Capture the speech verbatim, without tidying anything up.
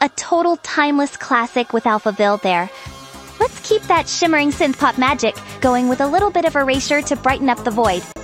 A total timeless classic with Alphaville there. Let's keep that shimmering synth-pop magic going with a little bit of erasure to brighten up the void.